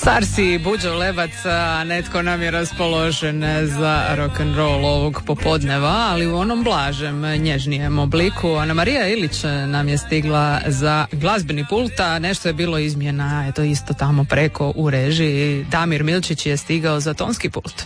Sarsi Buđo Lebac, netko nam je raspoložen za rock'n'roll ovog popodneva, ali u onom blažem, nježnijem obliku. Ana Marija Ilić nam je stigla za glazbeni pult, a nešto je bilo izmjena, eto isto tamo preko u režiji. Damir Milčić je stigao za tonski pult.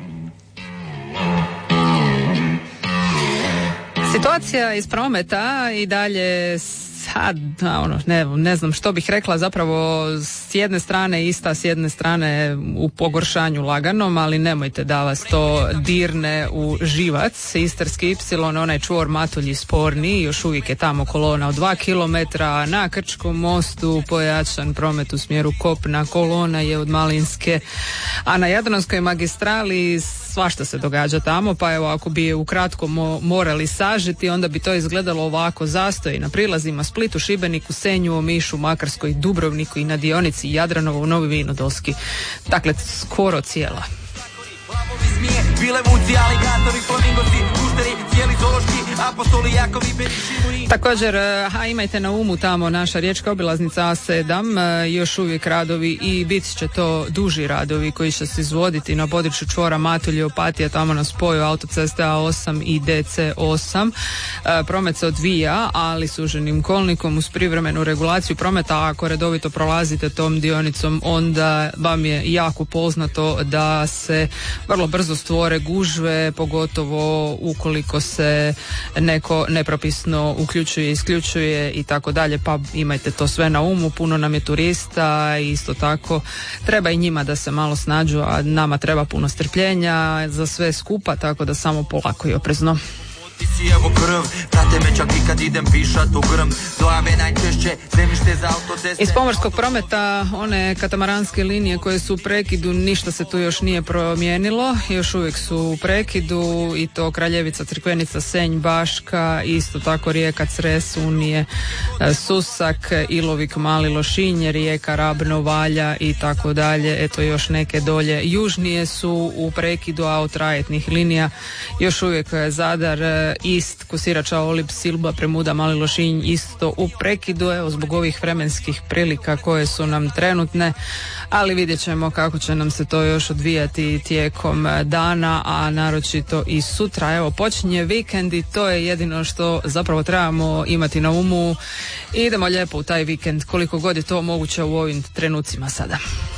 Situacija iz prometa i dalje sad, ne znam što bih rekla, zapravo s jedne strane ista, s jedne strane u pogoršanju laganom, ali nemojte da vas to dirne u živac. Istarski Y, onaj čvor Matulji sporni, još uvijek je tamo kolona od 2 km, na Krčkom mostu pojačan promet u smjeru kopna, kolona je od Malinske, a na Jadranskoj magistrali svašta se događa tamo, pa evo ako bi je ukratko morali sažeti, onda bi to izgledalo ovako: zastoji na prilazima Splitu, Šibeniku, Senju, Omišu, Makarskoj, Dubrovniku i na dionici Jadranovo u Novi Vinodolski. Dakle, skoro cijela. Također, imajte na umu tamo naša riječka obilaznica A7, još uvijek radovi i bit će to duži radovi koji će se izvoditi na području čvora Matulje, Opatija, tamo na spoju autoceste A8 i DC8. Promet se odvija, ali suženim kolnikom uz privremenu regulaciju prometa. Ako redovito prolazite tom dionicom, onda vam je jako poznato da se vrlo brzo stvore gužve, pogotovo ukoliko se neko nepropisno uključuje, isključuje i tako dalje, pa imajte to sve na umu. Puno nam je turista i isto tako treba i njima da se malo snađu, a nama treba puno strpljenja za sve skupa, tako da samo polako i oprezno. Evo krv, prate me čak i kad idem pišat u grm, dojave najčešće zemljište za autoceste. Iz pomorskog prometa, one katamaranske linije koje su u prekidu, ništa se tu još nije promijenilo, još uvijek su u prekidu, i to Kraljevica, Crkvenica, Senj, Baška, isto tako Rijeka, Cres, Unije, Susak, Ilovik, Mali Lošinj, Rijeka, Rab, Valja i tako dalje. Eto još neke dolje južnije su u prekidu, a od trajetnih linija još uvijek Zadar, Ist, Kusirača, Olib, Silba, Premuda, Mali Lošinj isto u prekidu, evo zbog ovih vremenskih prilika koje su nam trenutne, ali vidjet ćemo kako će nam se to još odvijati tijekom dana, a naročito i sutra. Evo počinje vikend i to je jedino što zapravo trebamo imati na umu. Idemo lijepo u taj vikend koliko god je to moguće u ovim trenucima sada.